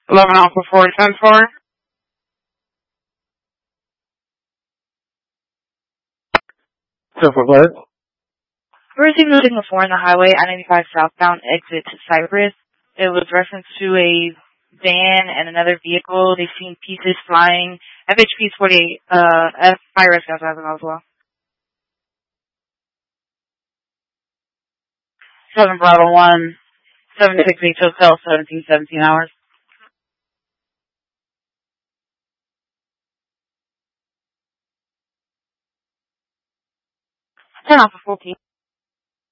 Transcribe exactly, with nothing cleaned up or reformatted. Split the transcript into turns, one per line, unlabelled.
eleven Alpha four, ten four. So for what?
We received a signal four on the highway, I ninety-five southbound exit to Cypress. It was reference to a van and another vehicle. They've seen pieces flying. F H P forty-eight, uh, F fire rescue as well.
seven Bravo one, seven six eight Hotel, seventeen seventeen hours.
ten Alpha fourteen.